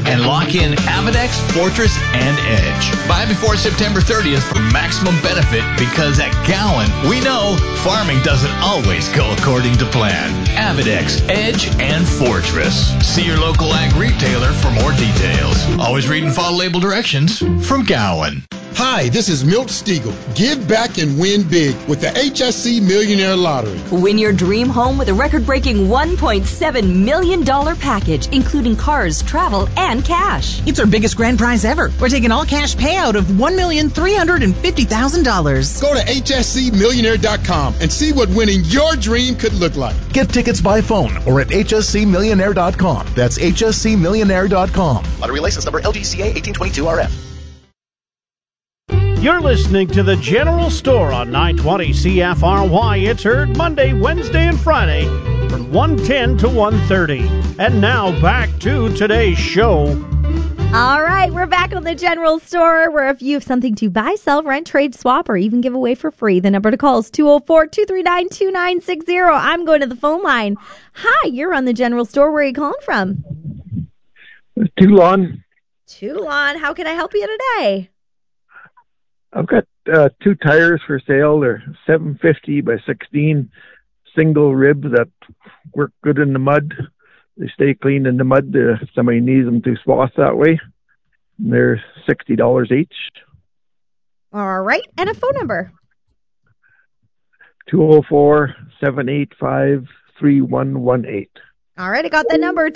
and lock in Avidex, Fortress, and Edge. Buy before September 30th for maximum benefit because at Gowan, we know farming doesn't always go according to plan. Avidex, Edge, and Fortress. See your local ag retailer for more details. Always read and follow label directions from Gowan. Hi, this is Milt Stiegel. Give back and win big with the HSC Millionaire Lottery. Win your dream home with a record-breaking $1.7 million package, including cars, travel, and cash. It's our biggest grand prize ever. We're taking all-cash payout of $1,350,000. Go to hscmillionaire.com and see what winning your dream could look like. Get tickets by phone or at hscmillionaire.com. That's hscmillionaire.com. Lottery license number LGCA 1822RF. You're listening to The General Store on 920 CFRY. It's heard Monday, Wednesday, and Friday from 1:10 to 1:30. And now back to today's show. All right, we're back on The General Store, where if you have something to buy, sell, rent, trade, swap, or even give away for free, the number to call is 204-239-2960. I'm going to the phone line. Hi, you're on The General Store. Where are you calling from? Toulon. Toulon. How can I help you today? I've got two tires for sale. They're 750 by 16 single rib that work good in the mud. They stay clean in the mud. If somebody needs them to swath that way, and they're $60 each. All right. And a phone number? 204-785-3118. All right. I got that number,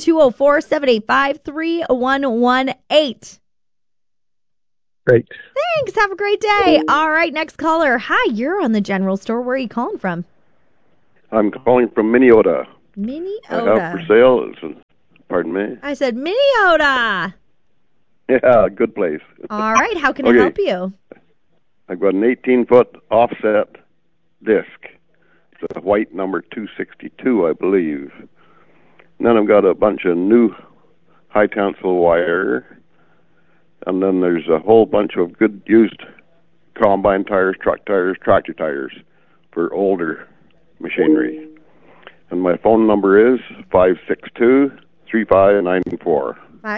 204-785-3118. Great. Thanks. Have a great day. All right, next caller. Hi, you're on The General Store. Where are you calling from? I'm calling from Minneota. Minneota. I have for sale. Pardon me. I said Minneota. Yeah, good place. All right, how can I help you? I've got an 18-foot offset disc. It's a white number 262, I believe. And then I've got a bunch of new high tensile wire. And then there's a whole bunch of good used combine tires, truck tires, tractor tires for older machinery. And my phone number is 562-3594.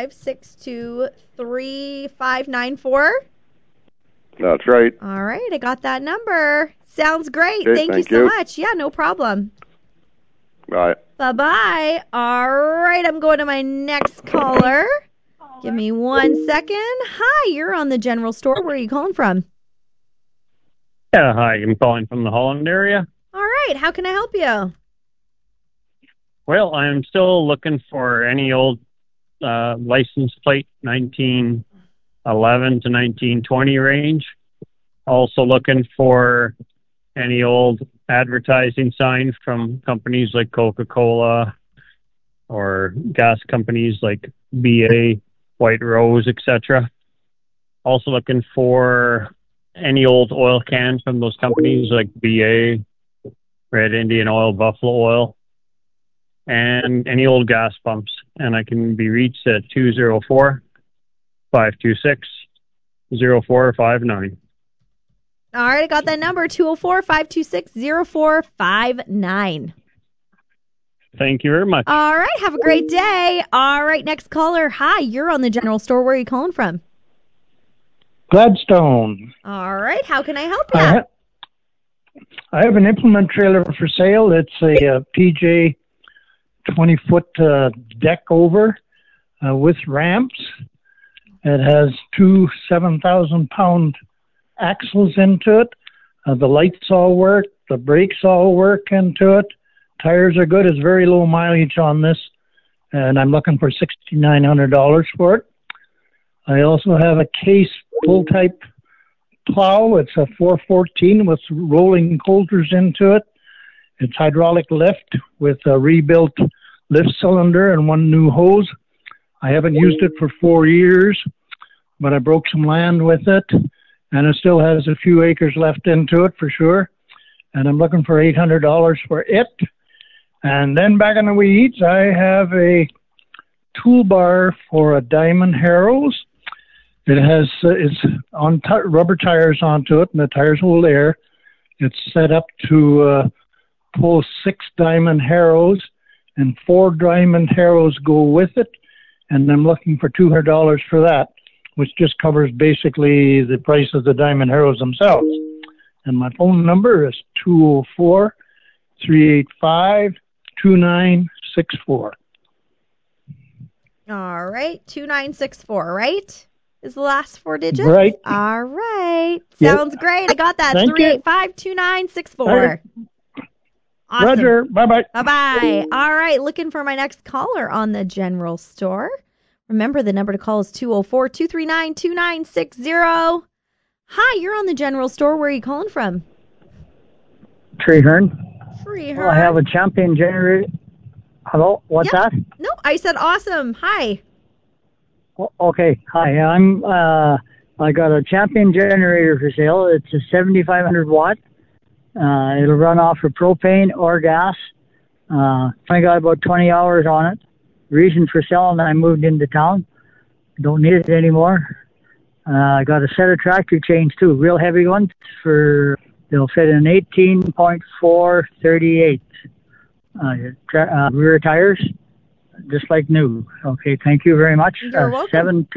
562-3594? That's right. All right, I got that number. Sounds great. Okay, thank you so much. Yeah, no problem. Bye. Bye-bye. All right, I'm going to my next caller. Give me 1 second. Hi, you're on The General Store. Where are you calling from? Yeah, hi. I'm calling from the Holland area. All right. How can I help you? Well, I'm still looking for any old license plate, 1911 to 1920 range. Also looking for any old advertising sign from companies like Coca-Cola or gas companies like BA, White Rose, etc. Also looking for any old oil can from those companies like BA, Red Indian Oil, Buffalo Oil, and any old gas pumps. And I can be reached at 204-526-0459. All right, I got that number, 204-526-0459. Thank you very much. All right, have a great day. All right, next caller. Hi, you're on The General Store. Where are you calling from? Gladstone. All right, how can I help you? I have an implement trailer for sale. It's a PJ 20-foot deck over with ramps. It has two 7,000-pound axles into it. The lights all work. The brakes all work into it. Tires are good. It's very low mileage on this, and I'm looking for $6,900 for it. I also have a Case full-type plow. It's a 414 with rolling coulters into it. It's hydraulic lift with a rebuilt lift cylinder and one new hose. I haven't used it for 4 years, but I broke some land with it, and it still has a few acres left into it for sure. And I'm looking for $800 for it. And then back in the weeds, I have a toolbar for a Diamond Harrows. It has it's on rubber tires onto it, and the tires hold air. It's set up to pull 6 Diamond Harrows, and 4 Diamond Harrows go with it. and I'm looking for $200 for that, which just covers basically the price of the Diamond Harrows themselves. And my phone number is 204-385-2964. All right, 2964, right? Is the last 4 digits? Right. All right. Yep. Sounds great. I got that. Thank you. 385-2964. Right. Awesome. Roger. Bye-bye. Bye-bye. All right, looking for my next caller on the general store. Remember, the number to call is 204-239-2960. Hi, you're on the general store. Where are you calling from? Treehorn. Treehorn. Well, I have a champion generator. Hello? What's that? No, I said awesome. Hi. Okay. Hi. I got a champion generator for sale. It's a 7,500 watt. It'll run off of propane or gas. I got about 20 hours on it. Reason for selling, I moved into town. Don't need it anymore. I got a set of tractor chains too, real heavy ones. They'll fit an 18.4 38 rear tires, just like new. Okay, thank you very much. You're welcome.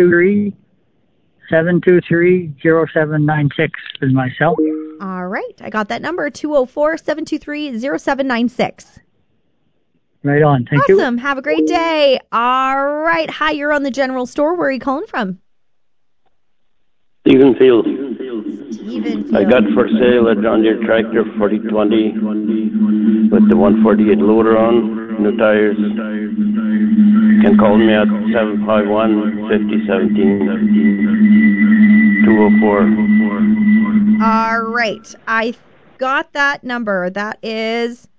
723-0796 is my cell. All right, I got that number, 204-723-0796. Right on, thank you. Awesome, have a great day. All right, hi, you're on the general store. Where are you calling from? Stephenfield. Stephenfield. I got for sale a John Deere tractor 4020 with the 148 loader on, new tires. You can call me at 751-5017-204. All right, I got that number. That is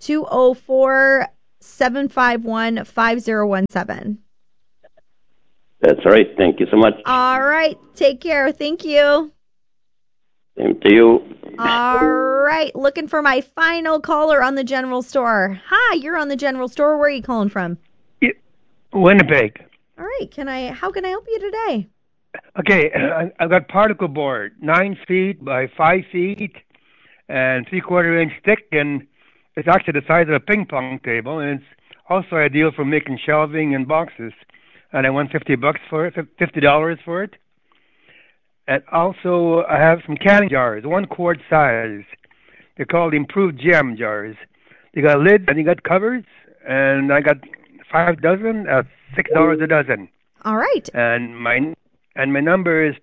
204-751-5017. That's right. Thank you so much. All right. Take care. Thank you. Same to you. All right. Looking for my final caller on the general store. Hi, you're on the general store. Where are you calling from? Winnipeg. All right. How can I help you today? Okay. I've got particle board, 9 feet by 5 feet and 3/4 inch thick, and it's actually the size of a ping pong table, and it's also ideal for making shelving and boxes. And I won $50 for it, $50 for it. And also, I have some canning jars, 1 quart size. They're called improved gem jars. They got lids and they got covers, and I got 5 dozen at $6 a dozen. All right. And my number is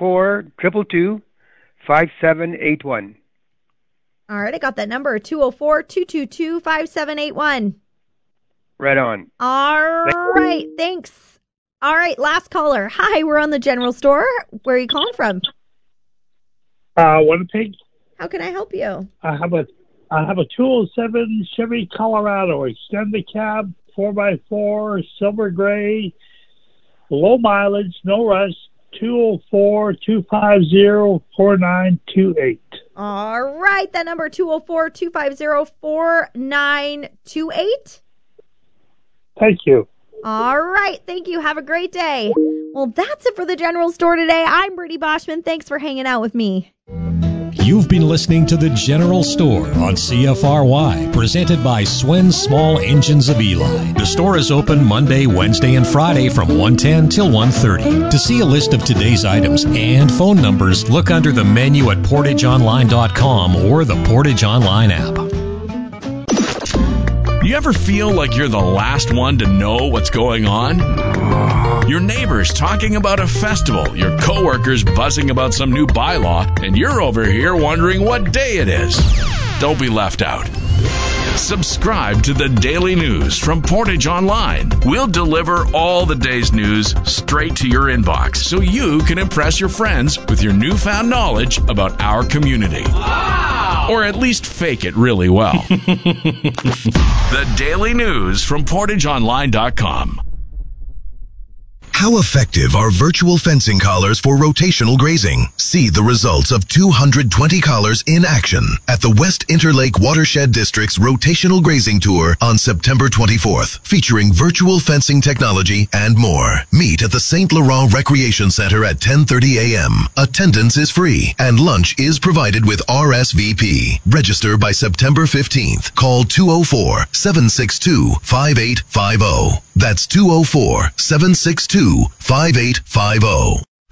204-222-5781. All right, I got that number, 204-222-5781. Right on. All right, thanks. All right, last caller. Hi, we're on the general store. Where are you calling from? Winnipeg. How can I help you? I have a 207 Chevy Colorado extended cab, 4x4, silver gray, low mileage, no rust. 204-250-4928. All right, that number 204-250-4928. Thank you. All right, thank you. Have a great day. Well, that's it for the general store today. I'm Brittany Boschman. Thanks for hanging out with me. You've been listening to The General Store on CFRY, presented by Swen Small Engines of Eli. The store is open Monday, Wednesday, and Friday from 1:10 till 1:30. To see a list of today's items and phone numbers, look under the menu at PortageOnline.com or the Portage Online app. You ever feel like you're the last one to know what's going on? Your neighbors talking about a festival, your coworkers buzzing about some new bylaw, and you're over here wondering what day it is. Don't be left out. Subscribe to the Daily News from Portage Online. We'll deliver all the day's news straight to your inbox so you can impress your friends with your newfound knowledge about our community. Wow! Or at least fake it really well. The Daily News from PortageOnline.com. How effective are virtual fencing collars for rotational grazing? See the results of 220 collars in action at the West Interlake Watershed District's Rotational Grazing Tour on September 24th, featuring virtual fencing technology and more. Meet at the St. Laurent Recreation Center at 10:30 a.m. Attendance is free and lunch is provided with RSVP. Register by September 15th. Call 204-762-5850. That's 204-762-5850.